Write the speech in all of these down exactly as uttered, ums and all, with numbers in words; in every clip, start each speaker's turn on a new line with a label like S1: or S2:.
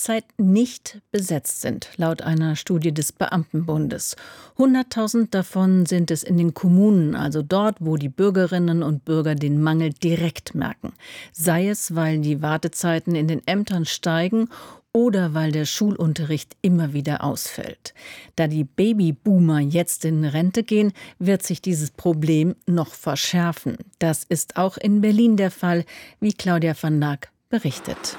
S1: derzeit nicht besetzt sind, laut einer Studie des Beamtenbundes. hunderttausend davon sind es in den Kommunen, also dort, wo die Bürgerinnen und Bürger den Mangel direkt merken. Sei es, weil die Wartezeiten in den Ämtern steigen oder weil der Schulunterricht immer wieder ausfällt. Da die Babyboomer jetzt in Rente gehen, wird sich dieses Problem noch verschärfen. Das ist auch in Berlin der Fall, wie Claudia van Laak berichtet.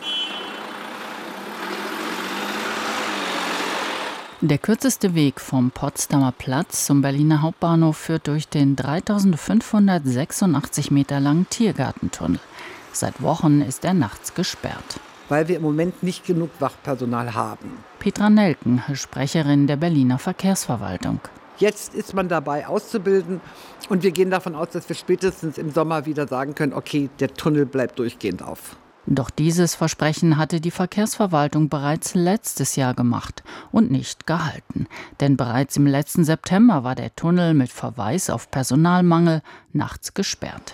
S2: Der kürzeste Weg vom Potsdamer Platz zum Berliner Hauptbahnhof führt durch den dreitausendfünfhundertsechsundachtzig Meter langen Tiergartentunnel. Seit Wochen ist er nachts gesperrt.
S3: Weil wir im Moment nicht genug Wachpersonal haben.
S2: Petra Nelken, Sprecherin der Berliner Verkehrsverwaltung.
S3: Jetzt ist man dabei auszubilden und wir gehen davon aus, dass wir spätestens im Sommer wieder sagen können, okay, der Tunnel bleibt durchgehend auf.
S2: Doch dieses Versprechen hatte die Verkehrsverwaltung bereits letztes Jahr gemacht und nicht gehalten. Denn bereits im letzten September war der Tunnel mit Verweis auf Personalmangel nachts gesperrt.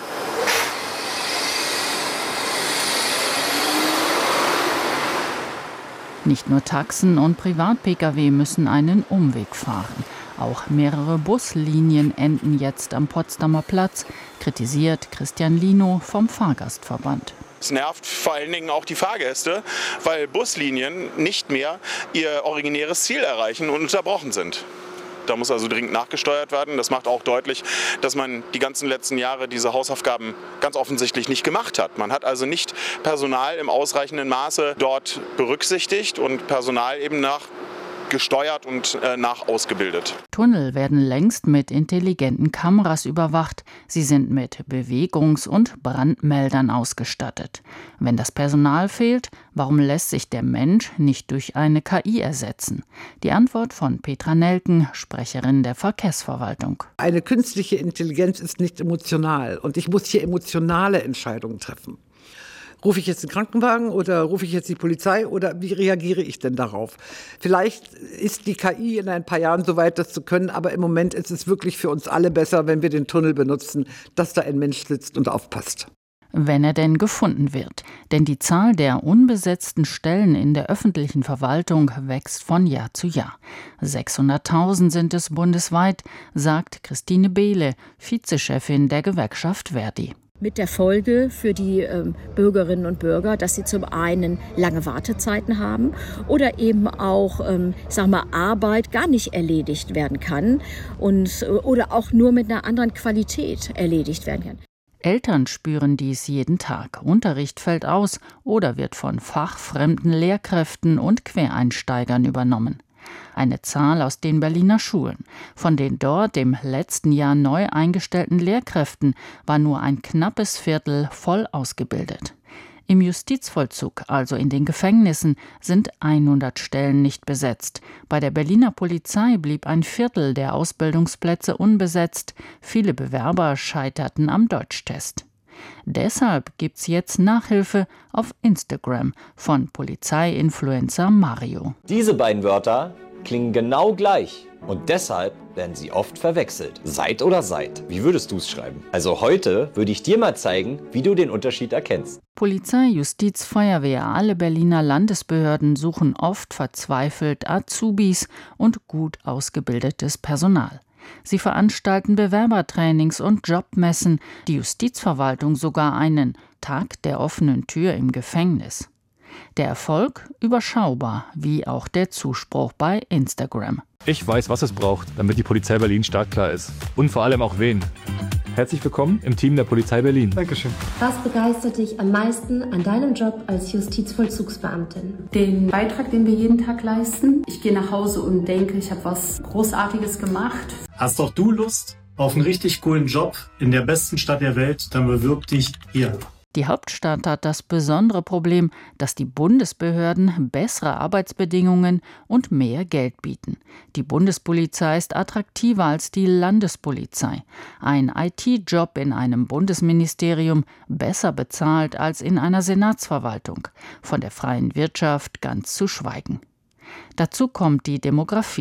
S2: Nicht nur Taxen und Privat-Pkw müssen einen Umweg fahren. Auch mehrere Buslinien enden jetzt am Potsdamer Platz, kritisiert Christian Lino vom Fahrgastverband.
S4: Es nervt vor allen Dingen auch die Fahrgäste, weil Buslinien nicht mehr ihr originäres Ziel erreichen und unterbrochen sind. Da muss also dringend nachgesteuert werden. Das macht auch deutlich, dass man die ganzen letzten Jahre diese Hausaufgaben ganz offensichtlich nicht gemacht hat. Man hat also nicht Personal im ausreichenden Maße dort berücksichtigt und Personal eben nach gesteuert und äh, nach ausgebildet.
S2: Tunnel werden längst mit intelligenten Kameras überwacht. Sie sind mit Bewegungs- und Brandmeldern ausgestattet. Wenn das Personal fehlt, warum lässt sich der Mensch nicht durch eine K I ersetzen? Die Antwort von Petra Nelken, Sprecherin der Verkehrsverwaltung.
S3: Eine künstliche Intelligenz ist nicht emotional und ich muss hier emotionale Entscheidungen treffen. Rufe ich jetzt den Krankenwagen oder rufe ich jetzt die Polizei oder wie reagiere ich denn darauf? Vielleicht ist die K I in ein paar Jahren so weit, das zu können, aber im Moment ist es wirklich für uns alle besser, wenn wir den Tunnel benutzen, dass da ein Mensch sitzt und aufpasst.
S2: Wenn er denn gefunden wird. Denn die Zahl der unbesetzten Stellen in der öffentlichen Verwaltung wächst von Jahr zu Jahr. sechshunderttausend sind es bundesweit, sagt Christine Behle, Vizechefin der Gewerkschaft Verdi.
S5: Mit der Folge für die ähm, Bürgerinnen und Bürger, dass sie zum einen lange Wartezeiten haben oder eben auch, ähm, sag mal, Arbeit gar nicht erledigt werden kann und, oder auch nur mit einer anderen Qualität erledigt werden kann.
S2: Eltern spüren dies jeden Tag. Unterricht fällt aus oder wird von fachfremden Lehrkräften und Quereinsteigern übernommen. Eine Zahl aus den Berliner Schulen. Von den dort im letzten Jahr neu eingestellten Lehrkräften war nur ein knappes Viertel voll ausgebildet. Im Justizvollzug, also in den Gefängnissen, sind hundert Stellen nicht besetzt. Bei der Berliner Polizei blieb ein Viertel der Ausbildungsplätze unbesetzt. Viele Bewerber scheiterten am Deutschtest. Deshalb gibt's jetzt Nachhilfe auf Instagram von Polizei-Influencer Mario.
S6: Diese beiden Wörter klingen genau gleich und deshalb werden sie oft verwechselt. Seit oder seit? Wie würdest du es schreiben? Also heute würde ich dir mal zeigen, wie du den Unterschied erkennst.
S2: Polizei, Justiz, Feuerwehr, alle Berliner Landesbehörden suchen oft verzweifelt Azubis und gut ausgebildetes Personal. Sie veranstalten Bewerbertrainings und Jobmessen, die Justizverwaltung sogar einen Tag der offenen Tür im Gefängnis. Der Erfolg überschaubar, wie auch der Zuspruch bei Instagram.
S7: Ich weiß, was es braucht, damit die Polizei Berlin startklar ist. Und vor allem auch wen. Herzlich willkommen im Team der Polizei Berlin.
S8: Dankeschön.
S9: Was begeistert dich am meisten an deinem Job als Justizvollzugsbeamtin?
S10: Den Beitrag, den wir jeden Tag leisten. Ich gehe nach Hause und denke, ich habe was Großartiges gemacht.
S8: Hast doch du Lust auf einen richtig coolen Job in der besten Stadt der Welt? Dann bewirb dich hier.
S2: Die Hauptstadt hat das besondere Problem, dass die Bundesbehörden bessere Arbeitsbedingungen und mehr Geld bieten. Die Bundespolizei ist attraktiver als die Landespolizei. Ein I T-Job in einem Bundesministerium besser bezahlt als in einer Senatsverwaltung. Von der freien Wirtschaft ganz zu schweigen. Dazu kommt die Demografie.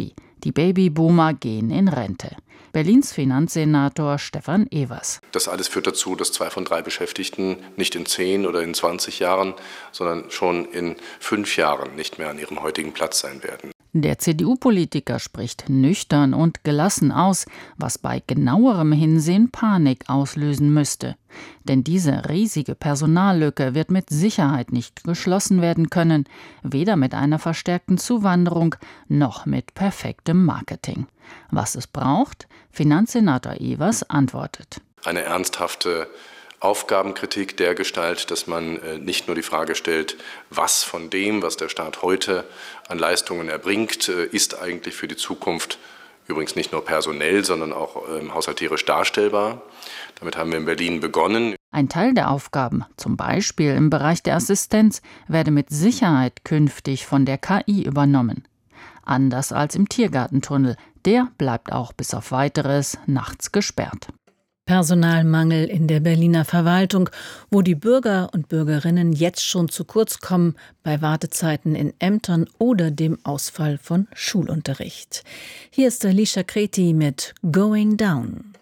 S2: Die Babyboomer gehen in Rente. Berlins Finanzsenator Stefan Evers.
S11: Das alles führt dazu, dass zwei von drei Beschäftigten nicht in zehn oder in zwanzig Jahren, sondern schon in fünf Jahren nicht mehr an ihrem heutigen Platz sein werden.
S2: Der C D U-Politiker spricht nüchtern und gelassen aus, was bei genauerem Hinsehen Panik auslösen müsste. Denn diese riesige Personallücke wird mit Sicherheit nicht geschlossen werden können, weder mit einer verstärkten Zuwanderung noch mit perfektem Marketing. Was es braucht? Finanzsenator Evers antwortet.
S11: Eine ernsthafte Aufgabenkritik dergestalt, dass man nicht nur die Frage stellt, was von dem, was der Staat heute an Leistungen erbringt, ist eigentlich für die Zukunft übrigens nicht nur personell, sondern auch haushalterisch darstellbar. Damit haben wir in Berlin begonnen.
S2: Ein Teil der Aufgaben, zum Beispiel im Bereich der Assistenz, werde mit Sicherheit künftig von der K I übernommen. Anders als im Tiergartentunnel, der bleibt auch bis auf Weiteres nachts gesperrt.
S1: Personalmangel in der Berliner Verwaltung, wo die Bürger und Bürgerinnen jetzt schon zu kurz kommen bei Wartezeiten in Ämtern oder dem Ausfall von Schulunterricht. Hier ist Alicia Kreti mit Going Down.